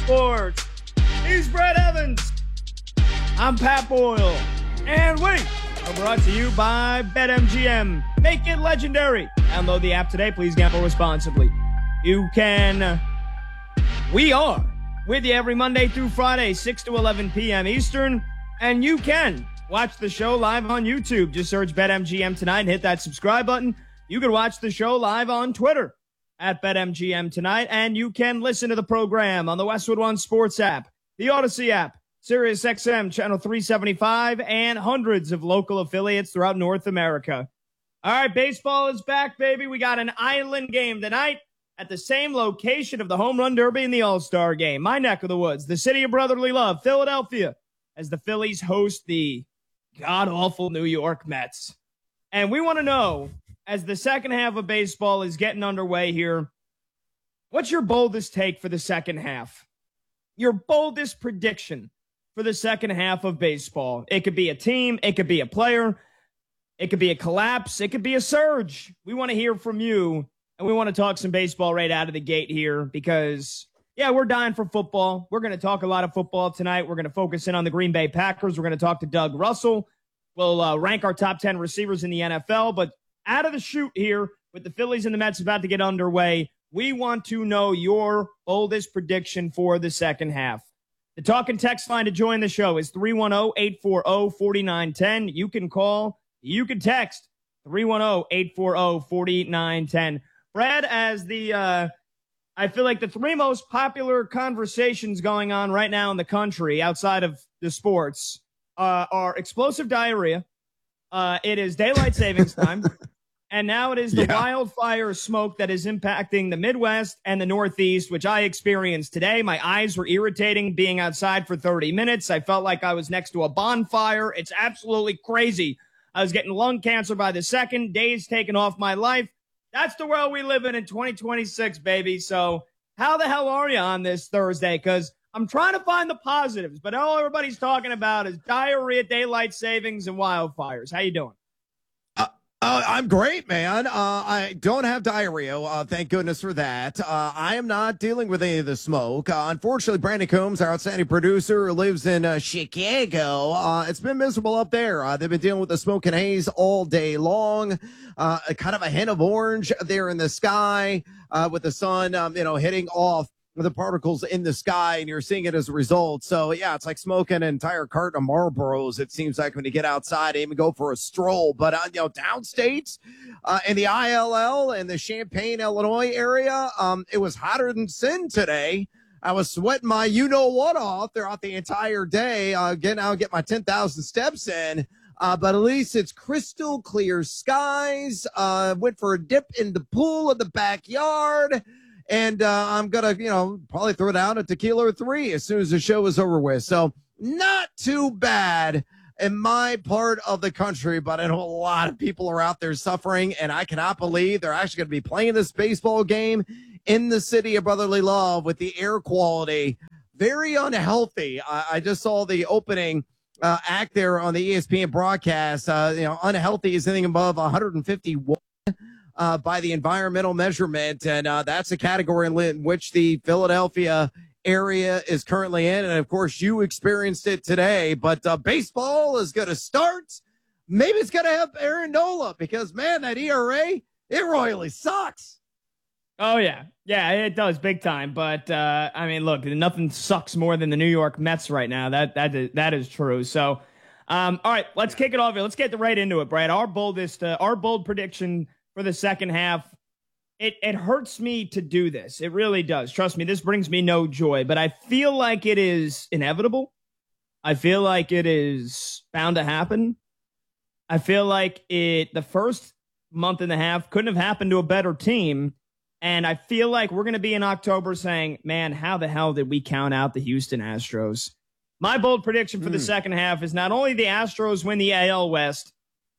Sports. He's Brett Evans. I'm Pat Boyle. And we are brought to you by BetMGM. Make it legendary. Download the app today. Please gamble responsibly. We are with you every Monday through Friday, 6 to 11 p.m. Eastern. And you can watch the show live on YouTube. Just search BetMGM tonight and hit that subscribe button. You can watch the show live on Twitter at BetMGM tonight. And you can listen to the program on the Westwood One Sports app, the Odyssey app, Sirius XM channel 375, and hundreds of local affiliates throughout North America. All right, baseball is back, baby. We got an island game tonight at the same location of the Home Run Derby and the All-Star Game. My neck of the woods, the city of brotherly love, Philadelphia, as the Phillies host the god-awful New York Mets. And we want to know, as the second half of baseball is getting underway here, what's your boldest take for the second half? Your boldest prediction for the second half of baseball. It could be a team. It could be a player. It could be a collapse. It could be a surge. We want to hear from you, and we want to talk some baseball right out of the gate here because, yeah, we're dying for football. We're going to talk a lot of football tonight. We're going to focus in on the Green Bay Packers. We're going to talk to Doug Russell. We'll rank our top 10 receivers in the NFL. But out of the chute here, with the Phillies and the Mets about to get underway, we want to know your boldest prediction for the second half. The talk and text line to join the show is 310-840-4910. You can call, you can text 310-840-4910. Brad, as I feel like the three most popular conversations going on right now in the country outside of the sports are explosive diarrhea. It is daylight savings time. And now it is the wildfire smoke that is impacting the Midwest and the Northeast, which I experienced today. My eyes were irritating being outside for 30 minutes. I felt like I was next to a bonfire. It's absolutely crazy. I was getting lung cancer by the second, days taken off my life. That's the world we live in 2026, baby. So how the hell are you on this Thursday? Because I'm trying to find the positives, but all everybody's talking about is diarrhea, daylight savings, and wildfires. How you doing? I'm great, man. I don't have diarrhea. Thank goodness for that. I am not dealing with any of the smoke. Unfortunately, Brandon Combs, our outstanding producer, who lives in Chicago. It's been miserable up there. They've been dealing with the smoke and haze all day long. Kind of a hint of orange there in the sky with the sun, hitting off the particles in the sky, and you're seeing it as a result. So, yeah, it's like smoking an entire carton of Marlboros, it seems like, when you get outside and even go for a stroll. But, downstate in the ILL and the Champaign, Illinois area, it was hotter than sin today. I was sweating my you-know-what off throughout the entire day, getting out and get my 10,000 steps in. But at least it's crystal clear skies. Went for a dip in the pool in the backyard. And I'm going to, probably throw down a tequila or three as soon as the show is over with. So not too bad in my part of the country, but I know a lot of people are out there suffering, and I cannot believe they're actually going to be playing this baseball game in the city of brotherly love with the air quality. Very unhealthy. I just saw the opening act there on the ESPN broadcast. Unhealthy is anything above 151. By the environmental measurement, and that's a category in which the Philadelphia area is currently in. And, of course, you experienced it today. But baseball is going to start. Maybe it's going to have Aaron Nola because, man, that ERA, it royally sucks. Oh, yeah. Yeah, it does big time. But, look, nothing sucks more than the New York Mets right now. That is true. So, all right, let's kick it off here. Let's get right into it, Brad. Our bold prediction for the second half, it hurts me to do this. It really does. Trust me, this brings me no joy, but I feel like it is inevitable. I feel like it is bound to happen. I feel like the first month and a half couldn't have happened to a better team, and I feel like we're going to be in October saying, man, how the hell did we count out the Houston Astros? My bold prediction for the second half is not only the Astros win the AL West,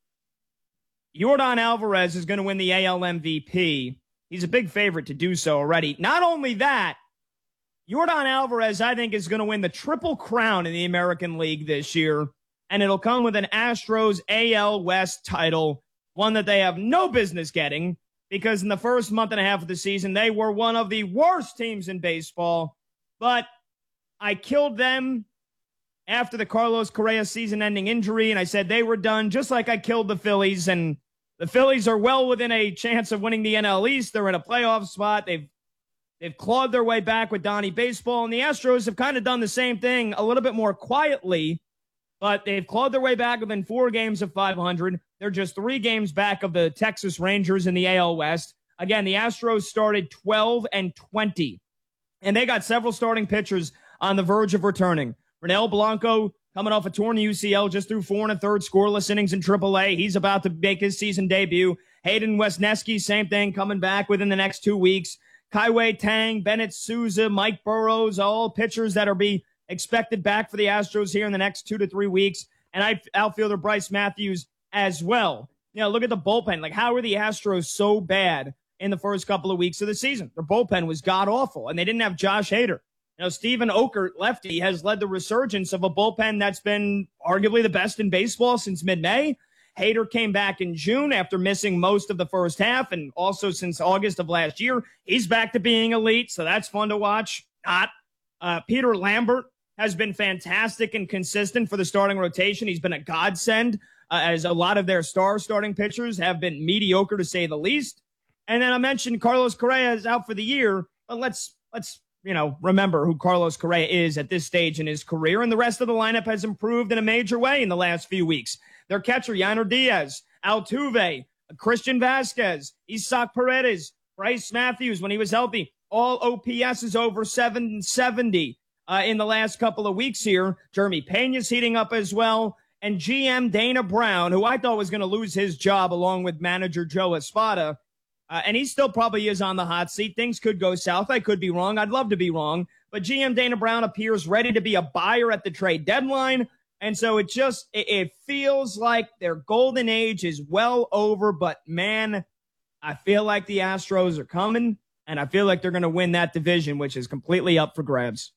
Yordan Alvarez is going to win the AL MVP. He's a big favorite to do so already. Not only that, Yordan Alvarez, I think, is going to win the Triple Crown in the American League this year, and it'll come with an Astros AL West title, one that they have no business getting because in the first month and a half of the season, they were one of the worst teams in baseball. But I killed them after the Carlos Correa season-ending injury, and I said they were done, just like I killed the Phillies. And the Phillies are well within a chance of winning the NL East. They're in a playoff spot. They've clawed their way back with Donnie Baseball, and the Astros have kind of done the same thing a little bit more quietly, but they've clawed their way back within 4 games of 500. They're just 3 games back of the Texas Rangers in the AL West. Again, the Astros started 12-20, and they got several starting pitchers on the verge of returning. Ronel Blanco, coming off a torn UCL, just threw 4 1/3 scoreless innings in AAA. He's about to make his season debut. Hayden Wesneski, same thing, coming back within the next 2 weeks. Kaiwei Tang, Bennett Souza, Mike Burrows, all pitchers that are be expected back for the Astros here in the next 2 to 3 weeks. And outfielder Bryce Matthews as well. You know, look at the bullpen. Like, how are the Astros so bad in the first couple of weeks of the season? Their bullpen was god-awful, and they didn't have Josh Hader. You know, Steven Okert, lefty, has led the resurgence of a bullpen that's been arguably the best in baseball since mid-May. Hader came back in June after missing most of the first half, and also since August of last year. He's back to being elite, so that's fun to watch. Peter Lambert has been fantastic and consistent for the starting rotation. He's been a godsend, as a lot of their star starting pitchers have been mediocre, to say the least. And then I mentioned Carlos Correa is out for the year, but let's remember who Carlos Correa is at this stage in his career, and the rest of the lineup has improved in a major way in the last few weeks. Their catcher, Yainer Diaz, Altuve, Christian Vasquez, Isaac Paredes, Bryce Matthews, when he was healthy, all OPS is over 770 in the last couple of weeks here. Jeremy Pena's heating up as well. And GM Dana Brown, who I thought was going to lose his job along with manager Joe Espada, and he still probably is on the hot seat. Things could go south. I could be wrong. I'd love to be wrong. But GM Dana Brown appears ready to be a buyer at the trade deadline. And so it feels like their golden age is well over. But, man, I feel like the Astros are coming, and I feel like they're going to win that division, which is completely up for grabs.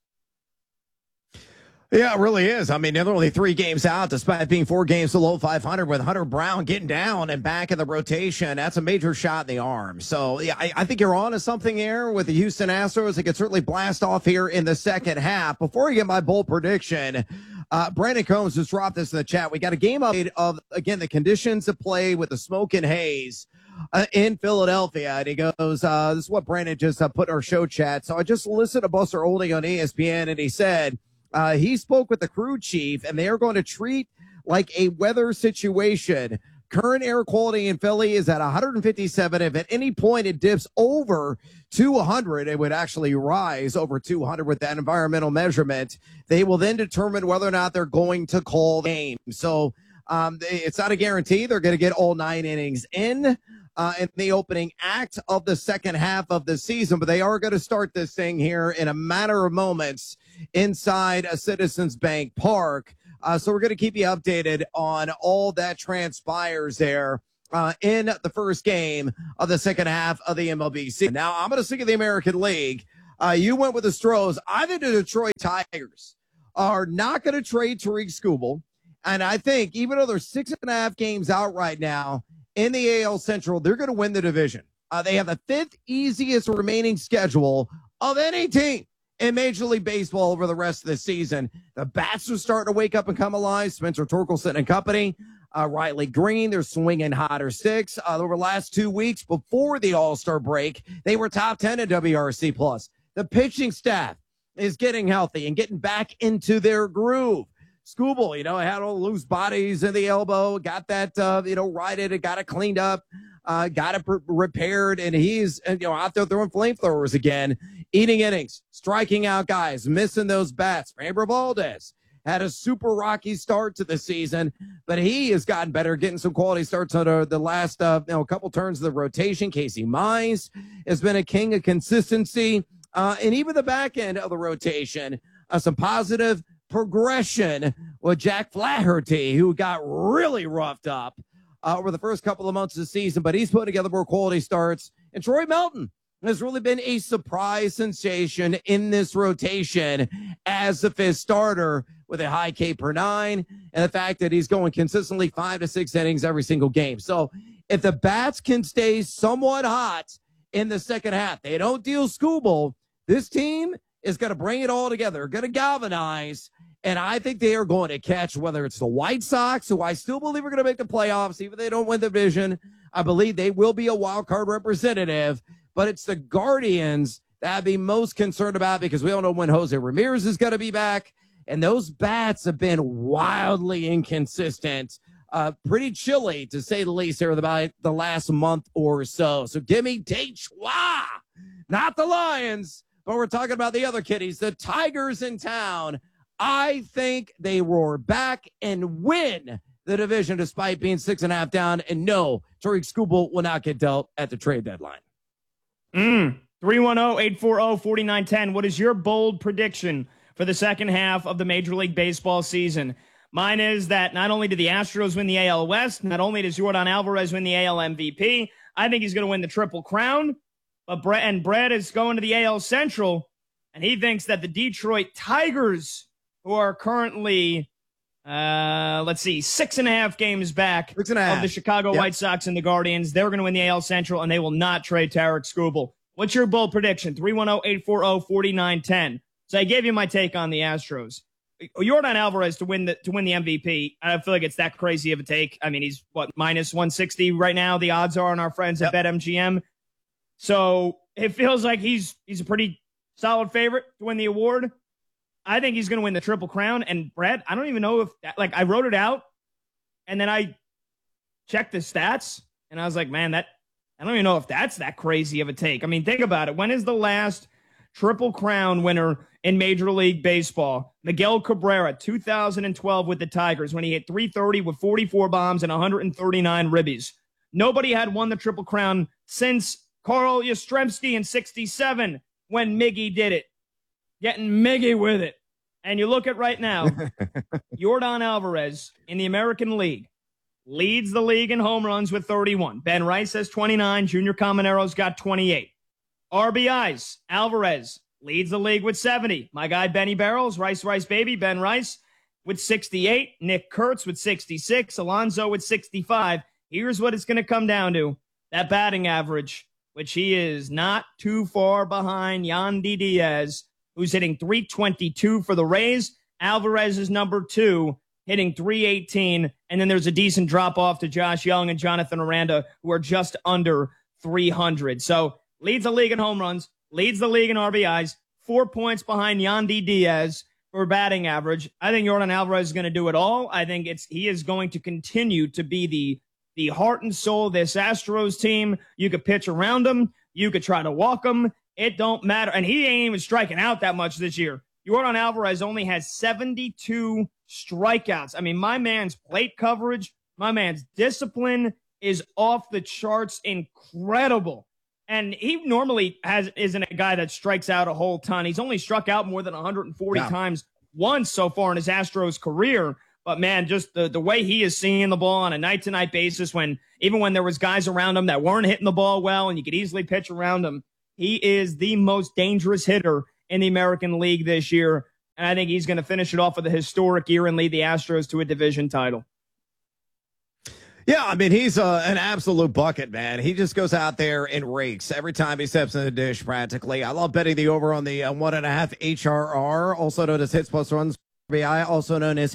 Yeah, it really is. I mean, they're only 3 games out, despite being 4 games below 500, with Hunter Brown getting down and back in the rotation. That's a major shot in the arm. So, yeah, I think you're on to something here with the Houston Astros. They could certainly blast off here in the second half. Before I get my bold prediction, Brandon Combs just dropped this in the chat. We got a game update of, again, the conditions of play with the smoke and haze in Philadelphia. And he goes, this is what Brandon just put in our show chat. So I just listened to Buster Olney on ESPN, and he said, he spoke with the crew chief, and they are going to treat like a weather situation. Current air quality in Philly is at 157. If at any point it dips over 200, it would actually rise over 200 with that environmental measurement. They will then determine whether or not they're going to call the game. So it's not a guarantee they're going to get all 9 innings in the opening act of the second half of the season, but they are going to start this thing here in a matter of moments inside a Citizens Bank Park. So we're going to keep you updated on all that transpires there in the first game of the second half of the MLB season. Now, I'm going to stick in the American League. You went with the Stros. I think the Detroit Tigers are not going to trade Tariq Skubal. And I think even though they're 6.5 games out right now in the AL Central, they're going to win the division. They have the 5th easiest remaining schedule of any team in Major League Baseball over the rest of the season. The bats are starting to wake up and come alive. Spencer Torkelson and company, Riley Green, they're swinging hotter sticks. Over the last 2 weeks before the All-Star break, they were top 10 in WRC+. The pitching staff is getting healthy and getting back into their groove. Skubal, had all the loose bodies in the elbow, got that, righted and got it cleaned up, got it repaired, and he's, out there throwing flamethrowers again, eating innings, striking out guys, missing those bats. Framber Valdez had a super rocky start to the season, but he has gotten better, getting some quality starts on the last, couple turns of the rotation. Casey Mize has been a king of consistency, and even the back end of the rotation, some positive progression with Jack Flaherty, who got really roughed up over the first couple of months of the season, but he's putting together more quality starts. And Troy Melton has really been a surprise sensation in this rotation as the 5th starter with a high K per 9, and the fact that he's going consistently 5 to 6 innings every single game. So if the bats can stay somewhat hot in the second half, they don't deal Skubal, this team is going to bring it all together, going to galvanize, and I think they are going to catch, whether it's the White Sox, who I still believe are going to make the playoffs, even if they don't win the division. I believe they will be a wild card representative, but it's the Guardians that I'd be most concerned about because we don't know when Jose Ramirez is going to be back, and those bats have been wildly inconsistent. Pretty chilly, to say the least, here about the last month or so. So give me Detroit, not the Lions, but we're talking about the other kitties, the Tigers in town. I think they roar back and win the division despite being 6.5 down. And no, Tariq Skubal will not get dealt at the trade deadline. 310-840-4910. What is your bold prediction for the second half of the Major League Baseball season? Mine is that not only do the Astros win the AL West, not only does Yordan Alvarez win the AL MVP, I think he's going to win the Triple Crown, but Brett is going to the AL Central, and he thinks that the Detroit Tigers, who are currently, 6.5 games back of the Chicago White Sox and the Guardians, they're going to win the AL Central, and they will not trade Tariq Skubal. What's your bold prediction? 310-840-4910. So I gave you my take on the Astros. Yordan Alvarez to win the MVP. I don't feel like it's that crazy of a take. I mean, he's minus 160 right now. The odds are on our friends at BetMGM. So it feels like he's a pretty solid favorite to win the award. I think he's going to win the Triple Crown. And Brad, I don't even know if I wrote it out and then I checked the stats and I was like, man, I don't even know if that's that crazy of a take. I mean, think about it. When is the last Triple Crown winner in Major League Baseball? Miguel Cabrera, 2012 with the Tigers, when he hit 330 with 44 bombs and 139 ribbies. Nobody had won the Triple Crown since Carl Yastrzemski in 67 when Miggy did it. Getting Miggy with it. And you look at right now, Yordan Alvarez in the American League leads the league in home runs with 31. Ben Rice has 29. Junior Camanero's got 28. RBIs, Alvarez leads the league with 70. My guy Benny Barrels, Rice baby, Ben Rice with 68. Nick Kurtz with 66. Alonso with 65. Here's what it's going to come down to. That batting average, which he is not too far behind Yandy Diaz, who's hitting 322 for the Rays. Alvarez is number 2, hitting 318. And then there's a decent drop off to Josh Young and Jonathan Aranda, who are just under 300. So leads the league in home runs, leads the league in RBIs, 4 points behind Yandy Diaz for batting average. I think Yordan Alvarez is going to do it all. I think he is going to continue to be the heart and soul of this Astros team. You could pitch around him. You could try to walk him. It don't matter. And he ain't even striking out that much this year. Yordan Alvarez only has 72 strikeouts. I mean, my man's plate coverage, my man's discipline is off the charts, incredible. And he normally isn't a guy that strikes out a whole ton. He's only struck out more than 140 times once so far in his Astros career. But, man, just the way he is seeing the ball on a night-to-night basis, even when there was guys around him that weren't hitting the ball well and you could easily pitch around him, he is the most dangerous hitter in the American League this year. And I think he's going to finish it off with a historic year and lead the Astros to a division title. Yeah, I mean, he's an absolute bucket, man. He just goes out there and rakes every time he steps in the dish, practically. I love betting the over on the 1.5 HRR, also known as hits plus runs RBI, also known as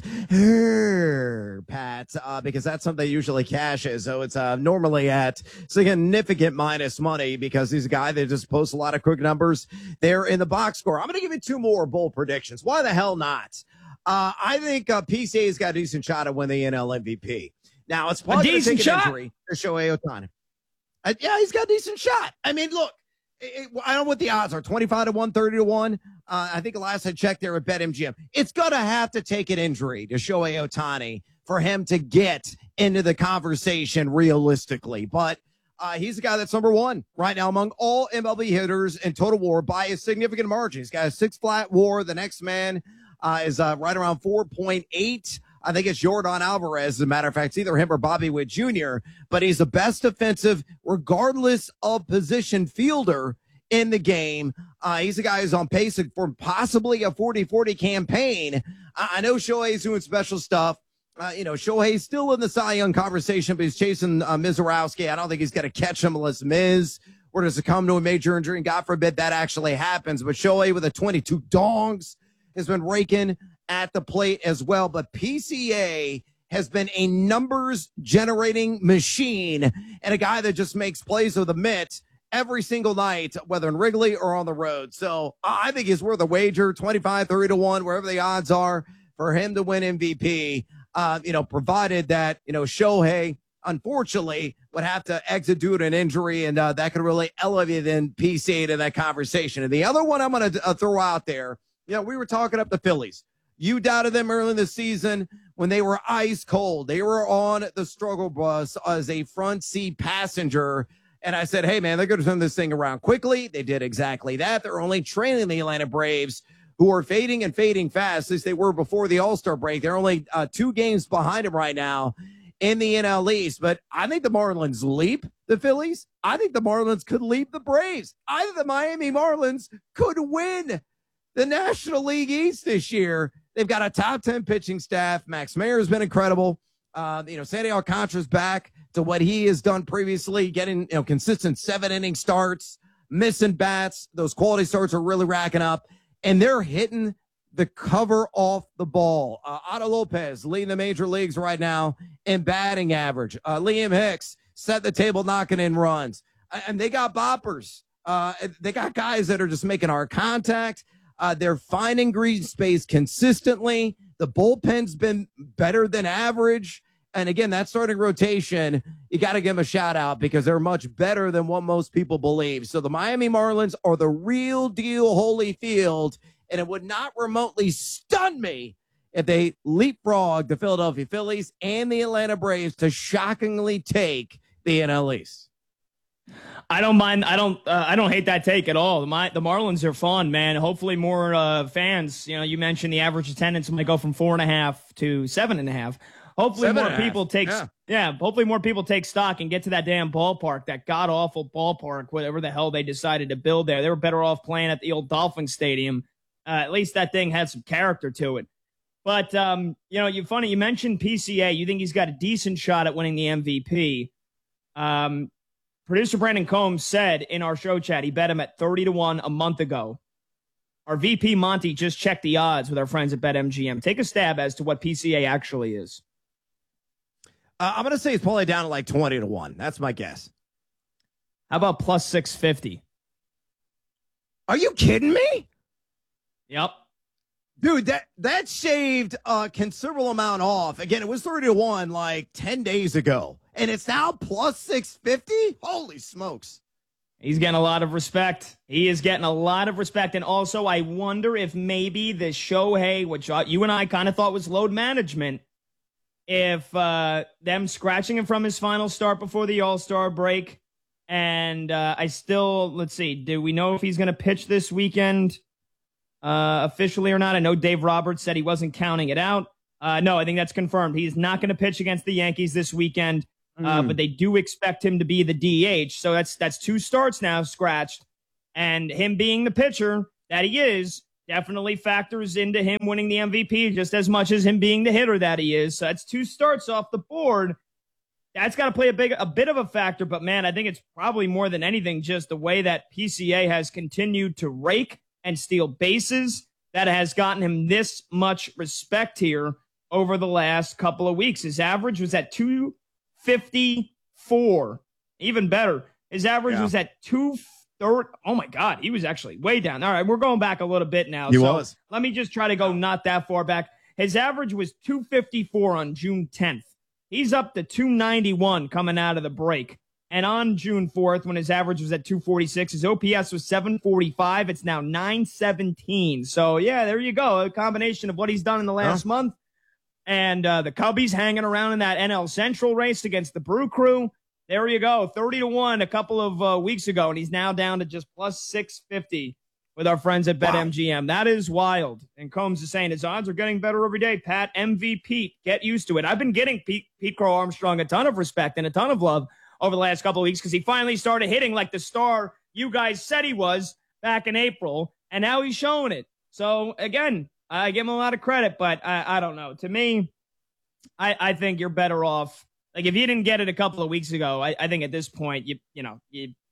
Pat, because that's something they usually cashes. So it's normally at significant minus money because he's a guy that just posts a lot of quick numbers there in the box score. I'm going to give you 2 more bold predictions. Why the hell not? I think PCA's got a decent shot at winning the NL MVP. Now, it's probably going to take an injury to Shohei Ohtani. Yeah, he's got a decent shot. I mean, look, I don't know what the odds are, 25 to 1, 30 to 1. I think the last I checked there at BetMGM. It's going to have to take an injury to Shohei Ohtani for him to get into the conversation realistically. But he's the guy that's number 1 right now among all MLB hitters in total WAR by a significant margin. He's got a 6-flat WAR. The next man is right around 4.8. I think it's Yordan Alvarez. As a matter of fact, it's either him or Bobby Witt Jr., but he's the best defensive, regardless of position, fielder in the game. He's a guy who's on pace for possibly a 40-40 campaign. I know Shohei's doing special stuff. Shohei's still in the Cy Young conversation, but he's chasing Mizorowski. I don't think he's going to catch him unless Miz were to succumb to a major injury, and God forbid that actually happens. But Shohei with a 22 dongs has been raking at the plate as well. But PCA has been a numbers generating machine and a guy that just makes plays with a mitt every single night, whether in Wrigley or on the road. So I think he's worth a wager, 25, 30 to 1, wherever the odds are for him to win MVP, provided that, Shohei, unfortunately, would have to exit due to an injury, and that could really elevate in PCA to that conversation. And the other one I'm going to throw out there, we were talking up the Phillies. You doubted them early in the season when they were ice cold. They were on the struggle bus as a front seat passenger. And I said, hey, man, they're going to turn this thing around quickly. They did exactly that. They're only trailing the Atlanta Braves, who are fading and fading fast as they were before the All-Star break. They're only 2 games behind them right now in the NL East. But I think the Marlins leap the Phillies. I think the Marlins could leap the Braves. I think the Miami Marlins could win the National League East this year. They've got a top 10 pitching staff. Max Meyer has been incredible. Sandy Alcantara's back to what he has done previously, getting, consistent 7-inning starts, missing bats. Those quality starts are really racking up, and they're hitting the cover off the ball. Otto Lopez leading the major leagues right now in batting average. Liam Hicks set the table knocking in runs. And they got boppers. They got guys that are just making hard contact. They're finding green space consistently. The bullpen's been better than average. And again, that starting rotation, you got to give them a shout out because they're much better than what most people believe. So the Miami Marlins are the real deal Holyfield, and it would not remotely stun me if they leapfrog the Philadelphia Phillies and the Atlanta Braves to shockingly take the NL East. I don't mind. I don't hate that take at all. The Marlins are fun, man. Hopefully more fans. You mentioned the average attendance might go from 4.5 to 7.5. Hopefully more people take. Hopefully more people take stock and get to that damn ballpark, that god awful ballpark, whatever the hell they decided to build there. They were better off playing at the old Dolphin Stadium. At least that thing had some character to it. But you're funny. You mentioned PCA. You think he's got a decent shot at winning the MVP. Producer Brandon Combs said in our show chat he bet him at 30 to 1 a month ago. Our VP Monty just checked the odds with our friends at BetMGM. Take a stab as to what PCA actually is. I'm going to say it's probably down to like 20 to 1. That's my guess. How about plus 650? Are you kidding me? Yep. Dude, that shaved a considerable amount off. Again, it was 30 to 1 like 10 days ago. And it's now plus 650? Holy smokes. He's getting a lot of respect. He is getting a lot of respect. And also, I wonder if maybe the Shohei, which you and I kind of thought was load management, if them scratching him from his final start before the All-Star break. And let's see, do we know if he's going to pitch this weekend officially or not? I know Dave Roberts said he wasn't counting it out. No, I think that's confirmed. He's not going to pitch against the Yankees this weekend. But they do expect him to be the DH. So that's 2 starts now scratched. And him being the pitcher that he is definitely factors into him winning the MVP just as much as him being the hitter that he is. So that's 2 starts off the board. That's got to play a bit of a factor. But, man, I think it's probably more than anything just the way that PCA has continued to rake and steal bases that has gotten him this much respect here over the last couple of weeks. His average was at 254. Even better. His average was at 230. Oh, my God. He was actually way down. All right, we're going back a little bit now. He was. Let me just try to go not that far back. His average was 254 on June 10th. He's up to 291 coming out of the break. And on June 4th, when his average was at 246, his OPS was 745. It's now 917. So, yeah, there you go. A combination of what he's done in the last month. And the Cubbies hanging around in that NL Central race against the Brew Crew. There you go. 30 to 1 a couple of weeks ago. And he's now down to just plus 650 with our friends at BetMGM. Wow. That is wild. And Combs is saying his odds are getting better every day. Pat, MVP, get used to it. I've been getting Pete Crow Armstrong a ton of respect and a ton of love over the last couple of weeks because he finally started hitting like the star you guys said he was back in April. And now he's showing it. So, again, I give him a lot of credit, but I don't know. To me, I think you're better off. Like, if you didn't get it a couple of weeks ago, I think at this point, you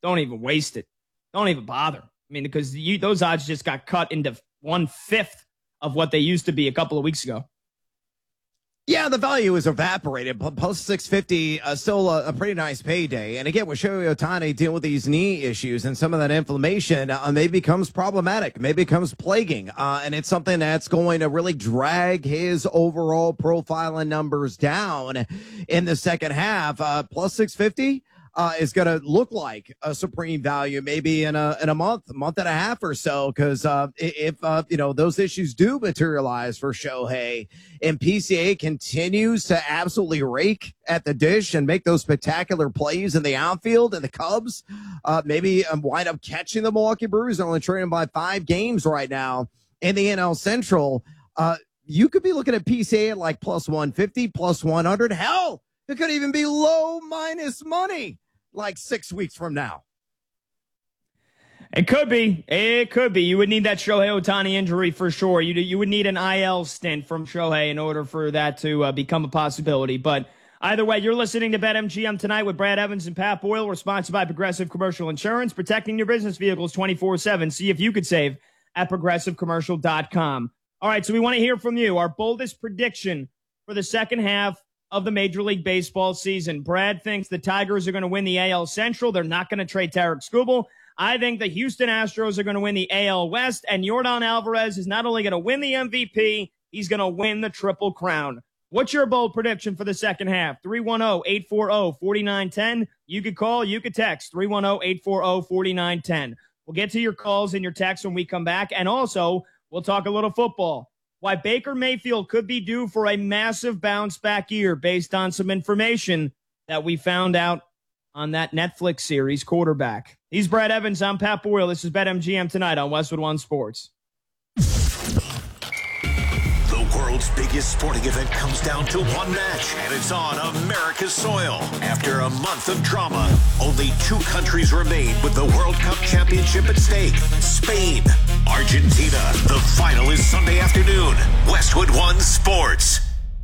don't even waste it. Don't even bother. I mean, because those odds just got cut into 1/5 of what they used to be a couple of weeks ago. Yeah, the value is evaporated, but plus 650, still a pretty nice payday. And again, with Shohei Ohtani dealing with these knee issues and some of that inflammation, maybe becomes problematic, maybe becomes plaguing. And it's something that's going to really drag his overall profile and numbers down in the second half. Plus 650. Is going to look like a supreme value maybe in a month and a half or so. Cause, if those issues do materialize for Shohei and PCA continues to absolutely rake at the dish and make those spectacular plays in the outfield, and the Cubs, maybe wind up catching the Milwaukee Brewers. They're only trailing by 5 games right now in the NL Central. You could be looking at PCA at like plus 150, plus 100. Hell, it could even be low minus money like 6 weeks from now. It could be. It could be. You would need that Shohei Ohtani injury for sure. You would need an IL stint from Shohei in order for that to become a possibility. But either way, you're listening to BetMGM tonight with Brad Evans and Pat Boyle. We're sponsored by Progressive Commercial Insurance, protecting your business vehicles 24/7. See if you could save at progressivecommercial.com. All right, so we want to hear from you. Our boldest prediction for the second half of the Major League Baseball season. Brad thinks the Tigers are going to win the AL Central. They're not going to trade Tarek Skubal. I think the Houston Astros are going to win the AL West, and Yordan Alvarez is not only going to win the MVP, he's going to win the Triple Crown. What's your bold prediction for the second half? 310-840-4910. You could call, you could text 310-840-4910. We'll get to your calls and your texts when we come back, and also we'll talk a little football. Why Baker Mayfield could be due for a massive bounce-back year based on some information that we found out on that Netflix series, Quarterback. He's Brad Evans. I'm Pat Boyle. This is BetMGM tonight on Westwood One Sports. The world's biggest sporting event comes down to one match, and it's on America's soil. After a month of drama, only 2 countries remain with the World Cup championship at stake. Spain, Argentina. The final is Sunday afternoon. Westwood One Sports.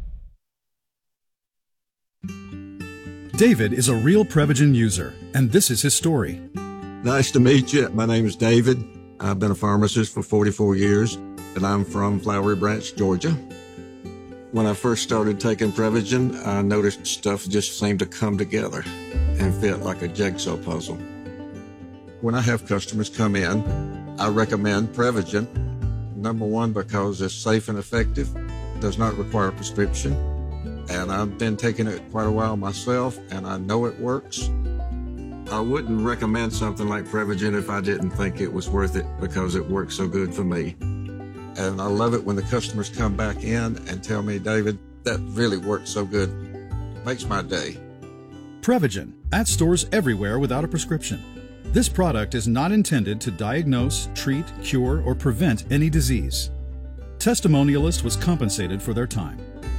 David is a real Prevagen user, and this is his story. Nice to meet you. My name is David. I've been a pharmacist for 44 years, and I'm from Flowery Branch, Georgia. When I first started taking Prevagen, I noticed stuff just seemed to come together and fit like a jigsaw puzzle. When I have customers come in, I recommend Prevagen. Number one, because it's safe and effective, does not require a prescription, and I've been taking it quite a while myself, and I know it works. I wouldn't recommend something like Prevagen if I didn't think it was worth it, because it works so good for me. And I love it when the customers come back in and tell me, David, that really works so good. Makes my day. Prevagen, at stores everywhere without a prescription. This product is not intended to diagnose, treat, cure, or prevent any disease. Testimonialist was compensated for their time.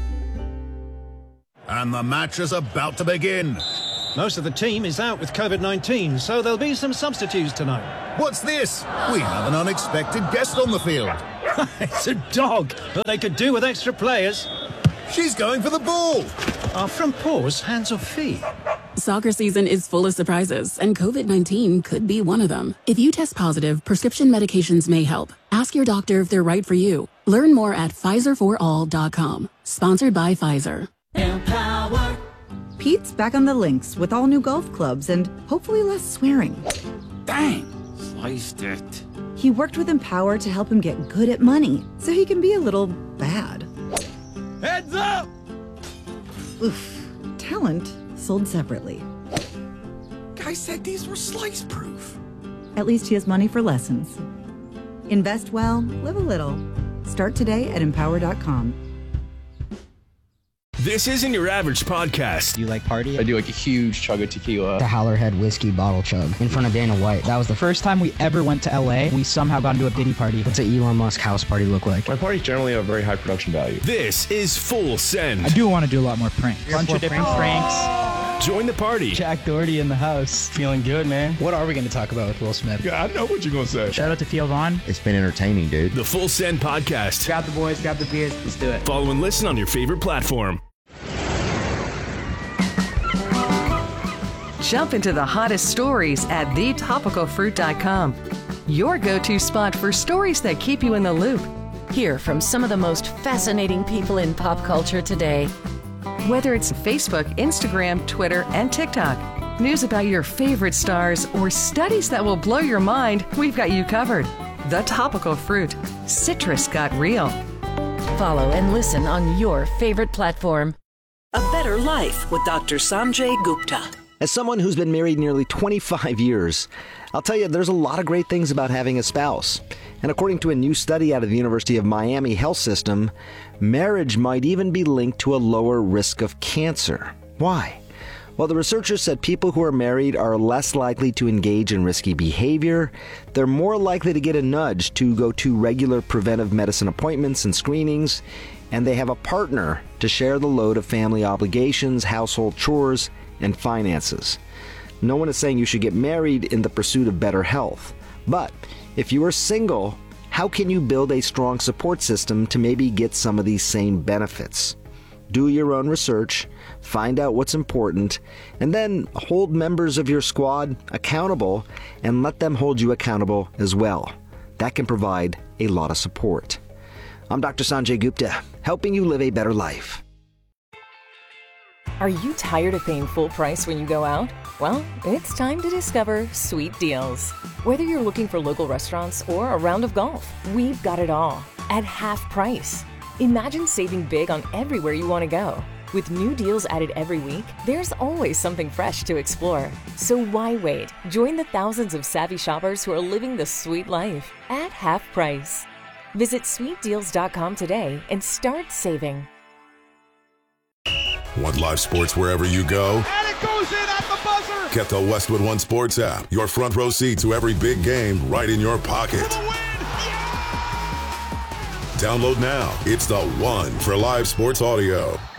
And the match is about to begin. Most of the team is out with COVID-19, so there'll be some substitutes tonight. What's this? We have an unexpected guest on the field. It's a dog, but they could do with extra players. She's going for the ball. Are front paws hands or feet? Soccer season is full of surprises, and COVID-19 could be one of them. If you test positive, prescription medications may help. Ask your doctor if they're right for you. Learn more at PfizerForAll.com. Sponsored by Pfizer. Empower. Pete's back on the links with all new golf clubs and hopefully less swearing. Dang, sliced it. He worked with Empower to help him get good at money, so he can be a little bad. Heads up! Oof. Talent sold separately. Guy said these were slice proof. At least he has money for lessons. Invest well, live a little. Start today at Empower.com. This isn't your average podcast. Do you like party? I do like a huge chug of tequila. The Howlerhead whiskey bottle chug in front of Dana White. That was the first time we ever went to LA. We somehow got into a Diddy party. What's an Elon Musk house party look like? My parties generally have very high production value. This is Full Send. I do want to do a lot more pranks. Bunch of different pranks. Join the party. Jack Doherty in the house. Feeling good, man. What are we going to talk about with Will Smith? Yeah, I know what you're going to say. Shout out to Theo Vaughn. It's been entertaining, dude. The Full Send podcast. Grab the boys, grab the beers. Let's do it. Follow and listen on your favorite platform. Jump into the hottest stories at thetopicalfruit.com. Your go-to spot for stories that keep you in the loop. Hear from some of the most fascinating people in pop culture today. Whether it's Facebook, Instagram, Twitter, and TikTok, news about your favorite stars, or studies that will blow your mind, we've got you covered. The Topical Fruit. Citrus got real. Follow and listen on your favorite platform. A Better Life with Dr. Sanjay Gupta. As someone who's been married nearly 25 years, I'll tell you there's a lot of great things about having a spouse. And according to a new study out of the University of Miami Health System, marriage might even be linked to a lower risk of cancer. Why? Well, the researchers said people who are married are less likely to engage in risky behavior, they're more likely to get a nudge to go to regular preventive medicine appointments and screenings, and they have a partner to share the load of family obligations, household chores, and finances. No one is saying you should get married in the pursuit of better health. But if you are single, how can you build a strong support system to maybe get some of these same benefits? Do your own research, find out what's important, and then hold members of your squad accountable and let them hold you accountable as well. That can provide a lot of support. I'm Dr. Sanjay Gupta, helping you live a better life. Are you tired of paying full price when you go out? Well, it's time to discover Sweet Deals. Whether you're looking for local restaurants or a round of golf, we've got it all at half price. Imagine saving big on everywhere you want to go. With new deals added every week, there's always something fresh to explore. So why wait? Join the thousands of savvy shoppers who are living the sweet life at half price. Visit sweetdeals.com today and start saving. Want live sports wherever you go? And it goes in at the buzzer! Get the Westwood One Sports app. Your front row seat to every big game right in your pocket. Download now. It's the one for live sports audio.